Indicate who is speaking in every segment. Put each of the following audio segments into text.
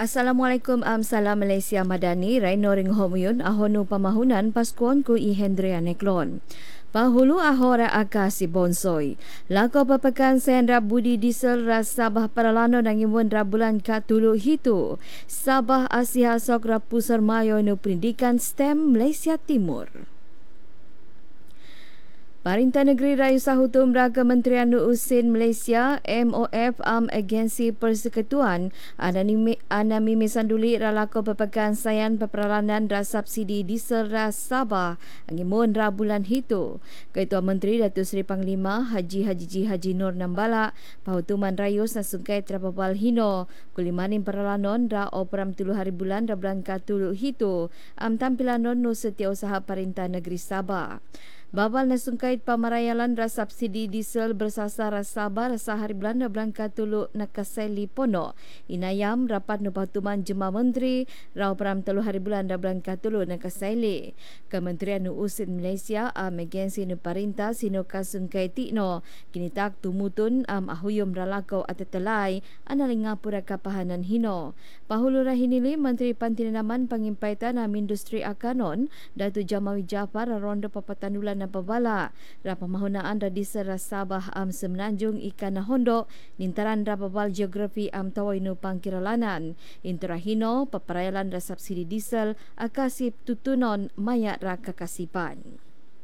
Speaker 1: Assalamualaikum, salam Malaysia Madani, Raino Ring Homyun, ahonu pamahunan paskuan ku I Hendria Neklon. Pahulu ahora akasi bonsoi. Lako papakan sendra budi diesel ras Sabah Paralano nangimun rabulan katulu hitu. Sabah Asia Sokra Pusar Mayo nu pendidikan STEM Malaysia Timur. Perintah Negeri Raya Sahutum Kementerian Usin Malaysia MOF Agensi Persekutuan Anami Misanduli Ralako Pepekan Sayan Peperalanan ras subsidi diesel ras Sabah Angimun Rabulan Hitu. Ketua Menteri Datuk Seri Panglima Haji Nur Nambala Pahutuman Rayus Nasungkai Terapapal Hino Kulimanin Peralanon Ra Operam 3 hari bulan Rabulan Katulu Hitu Tampilanon Nu Setiausaha Perintah Negeri Sabah. Babal nasungkait pamarayalan ras subsidi diesel bersasar ras Sabah rasa hari bulan Katulu nakaseli pono. Inayam rapat nupatuman Jemaah Menteri rau peram 3 hari bulan Katulu nakaseli. Kementerian Usin Malaysia agensi nu parintah sino kasungkai tikno kini tak tumutun ahuyum ralako atetelai analinga pura kapahanan hino. Pahulu rahinili Menteri Pantinanaman Pangimpaitan Industri Akanon Datuk Jamawi Jaafar rondo papatanulan pabala rapamahunaan da diesel ras Sabah Semenanjung ikan Hondo nintaran rapabal geografi Tawainu Pangkiralanan intrahino paparayalan ras subsidi diesel akasip tutunon mayat ra kakasipan.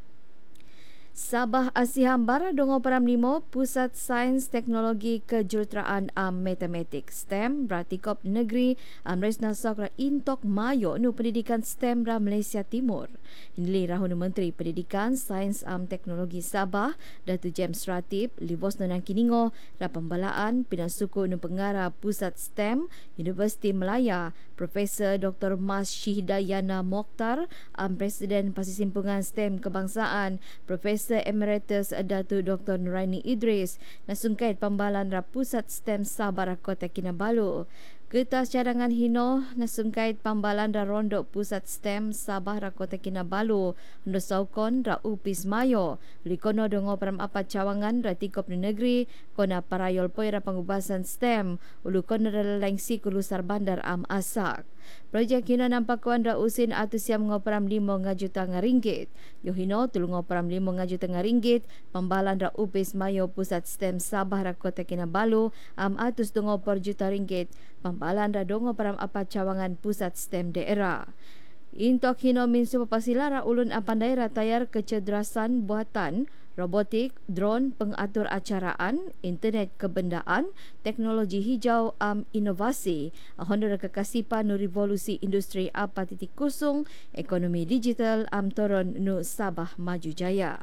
Speaker 1: Sabah Asiham Bara Dongo Param Limo Pusat Sains Teknologi Kejuruteraan Matematik STEM Bratikop Negeri Resna Sokra Intok Mayo Nu Pendidikan STEM Ra Malaysia Timur. Ini Rahunu Menteri Pendidikan Sains Teknologi Sabah Datuk James Ratib Libos Nonang Kiningo Ra Pembalaan Pinasuku Nu Pengarah Pusat STEM Universiti Melaya Profesor Dr. Mas Syihidayana Mokhtar Presiden Pasisimpungan STEM Kebangsaan Profesor Emeritus Datuk Dr. Nuraini Idris nasungkait pembalan ra Pusat STEM Sabah Kota Kinabalu. Kertas cadangan hino nasungkait pembalan ra rondo Pusat STEM Sabah Kota Kinabalu Hondo Saukon ra Upis Mayo likono dongo peram apat cawangan ra tikop ni negeri kona parayol poi ra pangubasan STEM ulu kono ra lengsi kulusar bandar Asak. Projek hino nampakuan ra usin atu siam ngoperam 5 juta ringgit. Yo hino tulung ngoperam 5 juta ringgit pembalan ra Upis Mayo Pusat STEM Sabah Kota Kinabalu atus dongo per juta ringgit pembalan ra dongo peram apat cawangan Pusat STEM daerah. Intok hino minsu papasilara ulun apandai ratayar kecerdasan buatan, robotik, drone, pengatur acaraan, internet kebendaan, teknologi hijau, inovasi, Honda kekasipan nu revolusi industri 4.0, ekonomi digital, toron nu Sabah Maju Jaya.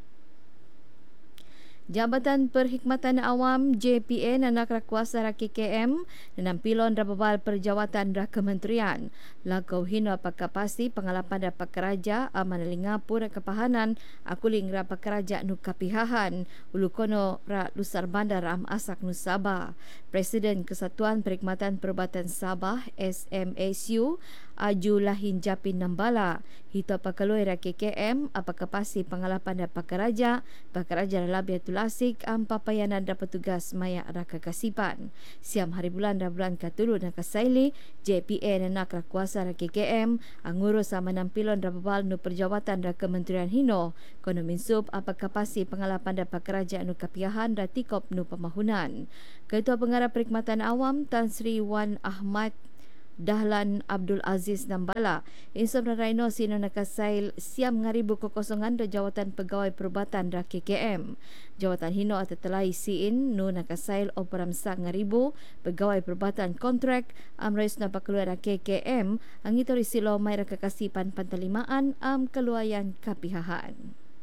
Speaker 1: Jabatan Perkhidmatan Awam JPN anak rakuasa ra KKM nampilon rababal perjawatan ra kementerian lakau hino pakapasi pengalapan ra pakeraja manalinga pura kepahanan akuling ra pakeraja nu kapihahan ulukono ra lusar bandar Asak nu Sabah. Presiden Kesatuan Perkhidmatan Perubatan Sabah SMASU Aju Lahin Japin Nambala hito pakaloi ra KKM apakapasi pengalapan ra pakeraja Rabiatul Asik papayanan da petugas maya ra kakasipan. Siam hari bulan da bulan Katulu nakasaili JPN anak ra kuasa ra KKM angurus manampilon ra babal nu perjawatan ra kementerian hino kono minsub apakapasi pengalapan da pakeraja nu kapiahan da tikop nu pemahunan. Ketua Pengarah Perkhidmatan Awam Tan Sri Wan Ahmad Dahlan Abdul Aziz Nambala insop na raino sino nakasail siam ngaribu kekosongan da jawatan pegawai perubatan da KKM. Jawatan hino atetelai siin nu nakasail operam sak ngaribu pegawai perubatan kontrak amrais na pakeluar da KKM angitori silo may ra kakasipan pantalimaan keluayan kapihahan.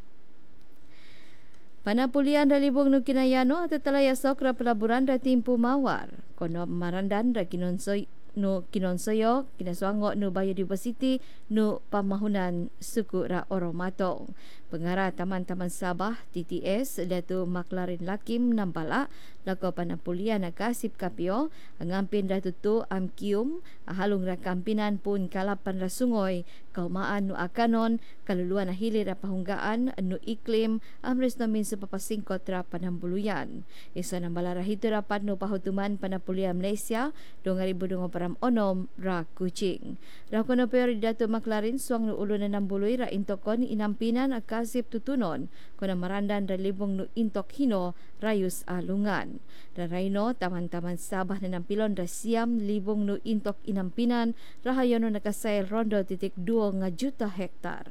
Speaker 1: Panapulian dalibong nu kinayano atetelai asok ra pelaburan da timpu mawar kono marandan da kinonsoyo kinaswango nu Biodiversity nu pamahunan suku ra Oromatong. Pengarah Taman-Taman Sabah TTS Datuk Maklarin Lakim Nambala lako panapulian kasip kapio ngampin Datuk Tu Amkium halung rakampinan pun kalapan rasungoy kaumaan nu akanon kaluluan hilir pahunggaan nu iklim amres namin sa papasingkot ra panambuluyan. Isa Nambala rahito rapat no pahutuman panapulian Malaysia 2026 ra Kuching. Lako na pero Datuk Maklarin suang no ulo na nambuloy ra intokon inampinan kasip tutunon kuna marandan ra libong no intok hino rayus alungan. Rayno Taman-Taman Sabah na nampilon ra 100,000 no intok inampinan rahayon no nakasayal rondo titik 2 juta hektar.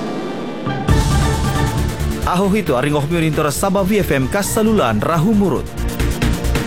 Speaker 2: Aho hito aring okmyon into Sabah VFM kasalulan rahumurut.